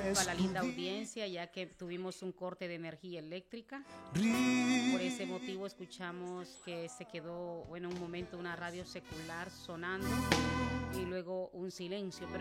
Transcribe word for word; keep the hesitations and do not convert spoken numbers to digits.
a la linda audiencia, ya que tuvimos un corte de energía eléctrica. Por ese motivo escuchamos que se quedó, bueno, un momento una radio secular sonando y luego un silencio. Pero